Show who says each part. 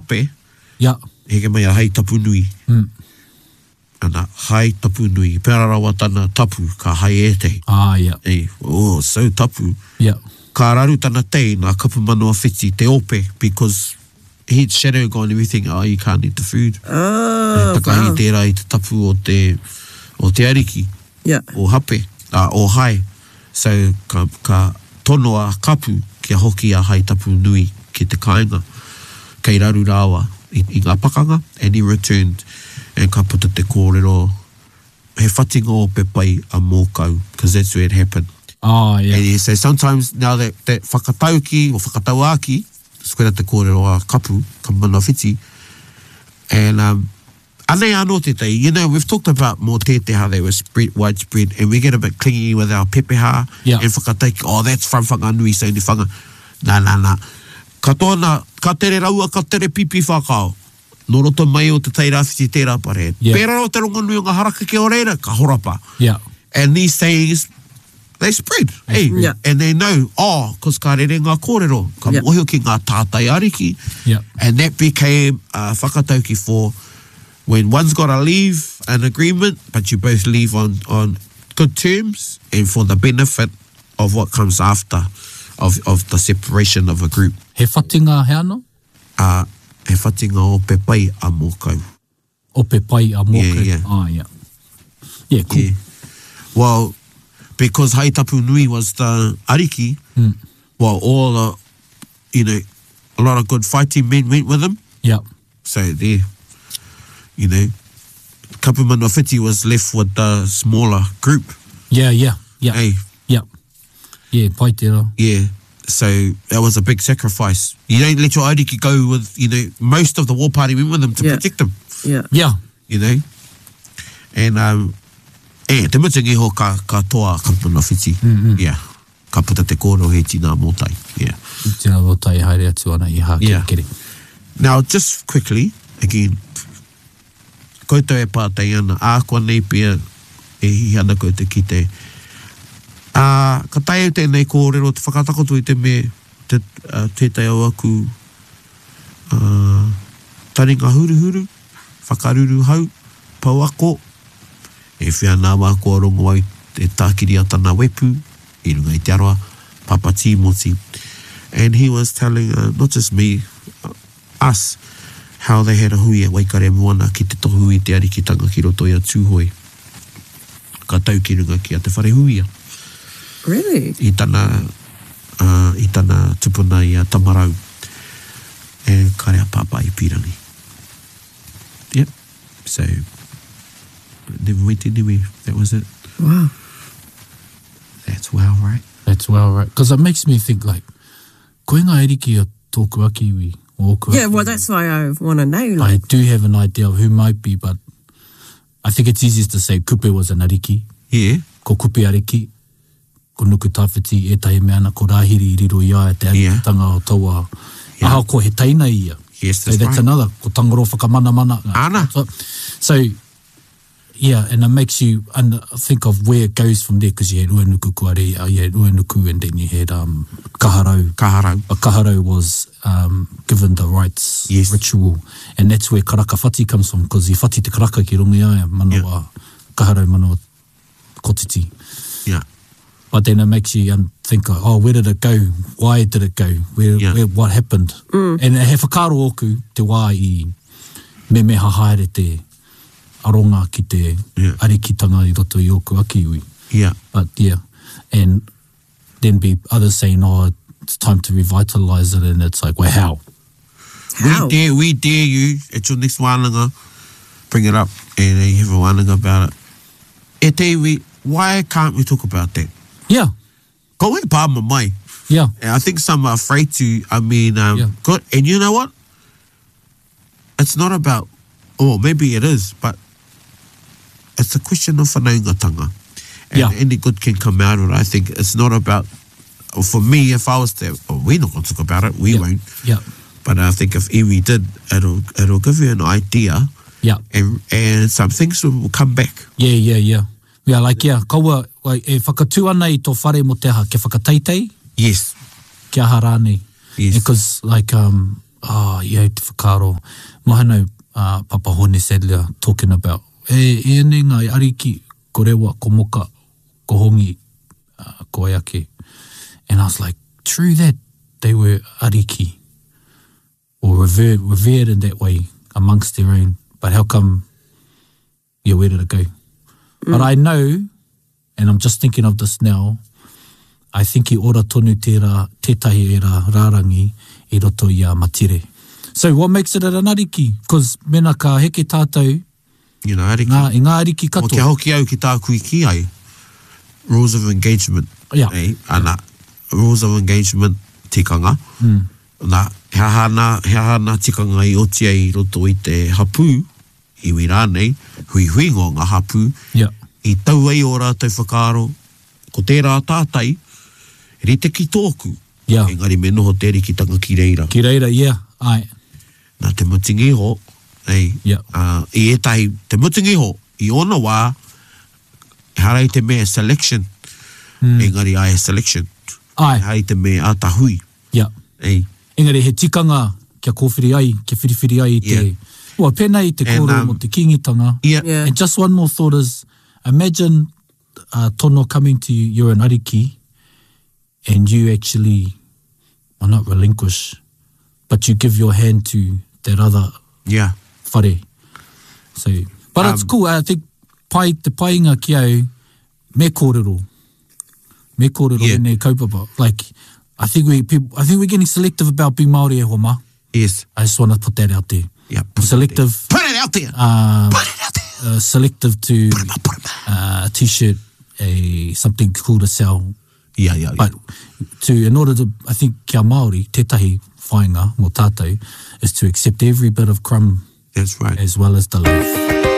Speaker 1: hape,
Speaker 2: Yeah.
Speaker 1: heke mai a hai tapu nui. Ana, hai tapu nui. Pēra rawa tana tapu, ka hai e te.
Speaker 2: Yeah.
Speaker 1: Ei, so tapu.
Speaker 2: Yeah.
Speaker 1: Ka raru tana te, nā kapu manoa whiti, te ope, because he's shadow gone everything, you can't eat the food. Takahi tērā i te tapu o te ariki.
Speaker 3: Yeah.
Speaker 1: O hape, o hai. So, ka tono a kapu, kia hoki a hai tapu nui ki te kāinga. Kei raru rāwa i ngā pakanga, and he returned, and ka puta te kōrero, he whatinga o pe pai a mōkau, because that's where it happened.
Speaker 2: Yeah.
Speaker 1: And he says, sometimes now that whakatauki, or whakatauaki, skwera te kōrero a kapu, ka mana whiti, and anei anō te tei, you know, we've talked about mō tete how they were widespread, and we get a bit clingy with our pepeha, and whakataiki, that's from whakanui, so ni whanga, nā. Ka tōna, ka tere raua, ka tere pipi whakao. Nō roto mai o te teirawhiti tērā pare. Pēra o te rongonui o ngā haraka ke o reira, ka horapa.
Speaker 2: Yeah.
Speaker 1: And these sayings, they spread.
Speaker 3: Yeah.
Speaker 1: And they know, because ka rere ngā kōrero, ka mohio ki ngā tātai ariki.
Speaker 2: Yeah.
Speaker 1: And that became whakatauki for when one's got to leave an agreement, but you both leave on good terms and for the benefit of what comes after of the separation of a group.
Speaker 2: He whatinga he ano?
Speaker 1: He whatinga o pe pai a mōkau.
Speaker 2: O pe pai a mōkau.
Speaker 1: Yeah.
Speaker 2: Yeah, cool.
Speaker 1: Yeah. Well, because Hai Tapu Nui was the ariki, well, all the, a lot of good fighting men went with him.
Speaker 2: Yeah.
Speaker 1: So there, Kapu Manawhiti was left with the smaller group.
Speaker 2: Yeah.
Speaker 1: Hey.
Speaker 2: Yeah, pai tērā.
Speaker 1: Yeah. So that was a big sacrifice. You don't let your ariki go with, most of the war party went with them to protect them.
Speaker 2: Yeah.
Speaker 1: And, te mutingi ho ka toa Kapu Manawhiti. Yeah. Ka puta te kōrero he tina mōtai. Yeah.
Speaker 2: Tina mōtai haere atu ana I hā kere.
Speaker 1: Now, just quickly, again, koutou e pātai ana, ākua nei pia e hihi ana koutou ki te. Ka tai au tēnei kōrero, te whakatakoto I te me, tētai au aku, taringa huruhuru, whakaruru hau, pauako, e whia nā wākua rongo au te tākiri a tana wepu, I runga I te aroa, Papa Timoti. And he was telling, not just me, us, how they had a hui at Waikare Moana ki te tohu I te arikitanga ki roto I a tūhoi. Ka tau ki runga ki a te whare huia.
Speaker 3: Really?
Speaker 1: I tana tupuna I a tamarau. E karea papa I pirangi. Yep. So, never went anywhere. That was it.
Speaker 3: Wow.
Speaker 1: That's well, right?
Speaker 2: That's well, right. Because it makes me think like, koe ngā eriki a tōku a kiwi.
Speaker 3: Yeah, well, that's why I want to know.
Speaker 2: I do have an idea of who might be, but I think it's easiest to say Kupe was an ariki.
Speaker 1: Yeah.
Speaker 2: Ko Kupe ariki, ko nuku tawhiti, e tahi me ana, ko rāhiri I riro I a, te arikitanga o taua. Aha, ko he taina I a.
Speaker 1: Yes,
Speaker 2: that's right. Another, ko tangaro whakamana.
Speaker 1: Ana.
Speaker 2: So, yeah, and it makes you think of where it goes from there, because you had Uenuku Kuare, you had Uenuku, and then you had Kaharau. But Kaharau was given the rights ritual, and that's where karaka whati comes from, because I whati te karaka ki rongi aia, manawa Kaharau, manawa kotiti.
Speaker 1: Yeah.
Speaker 2: But then it makes you think, where did it go? Why did it go? Where what happened? And he whakaro oku te wā I me haere te aronga ki te arikitanga I roto I oku a kiwi.
Speaker 1: Yeah.
Speaker 2: But and then be others saying, it's time to revitalise it, and it's like, well, how?
Speaker 1: We dare you at your next wānanga, bring it up, and you have a wānanga about it. Why can't we talk about that?
Speaker 2: Yeah.
Speaker 1: Ko e pāma mai.
Speaker 2: Yeah.
Speaker 1: And I think some are afraid to, good. And you know what? It's not about, maybe it is, but it's a question of whanaungatanga. And any good can come out of it. I think it's not about, for me, if I was there, we're not going to talk about it, we won't.
Speaker 2: Yeah.
Speaker 1: But I think if Iwi did, it'll give you an idea.
Speaker 2: Yeah.
Speaker 1: And some things will come back.
Speaker 2: Yeah. Yeah, kaua, e whakatū ana I tō whare mo te aha, ke whakataitei?
Speaker 1: Yes.
Speaker 2: Kia harane.
Speaker 1: Yes.
Speaker 2: Because, Ia te whakaro. Mahano Papa Hone Sadler talking about e ane ngai ariki ko rewa, ko moka, ko hongi, ko ayake. And I was like, true that, they were ariki, or revered in that way amongst their own. But how come, where did it go? But I know, and I'm just thinking of this now, I think I ora tonu tētahi era rārangi I roto I a matire. So what makes it an ariki? Because mena ka heke tātou,
Speaker 1: ariki.
Speaker 2: Ngā ariki kato.
Speaker 1: O kia hoki au ki tāku I ki ai. Rules of engagement.
Speaker 2: Yeah.
Speaker 1: Ana, rules of engagement tikanga. Nā, he hana tikanga I oti ai roto I te hapu, iwi rānei, hui ngō ngā hapu, I tau ai o rātou whakaaro, ko tērā tātai, ri te ki tōku. Engari me noho te rikitanga ki reira.
Speaker 2: Ki reira, ai.
Speaker 1: Nā te mutingi ho, I etahi, te mutingi ho, I ona wā, harai te mea selection, engari ai selection. Harai te mea atahui.
Speaker 2: Engari he tikanga kia kōwhiri ai, kia whiriwhiri ai te... Well, pēnei te kōrero mo te kingitanga. And just one more thought is, imagine tono coming to you, you're an ariki, and you actually, well, not relinquish, but you give your hand to that other whare. So, but it's cool. I think te painga ki au, me kōrero. Me kōrero nei kaupapa. Like, I think we're getting selective about being Māori e homa.
Speaker 1: Yes.
Speaker 2: I just want to put that out there. Selective.
Speaker 1: Put it out there.
Speaker 2: Put it out there. Selective to a t-shirt, something cool to sell. But in order to, I think, kia Māori, tētahi whainga, mō tātou, is to accept every bit of crumb.
Speaker 1: That's right.
Speaker 2: As well as the loaf.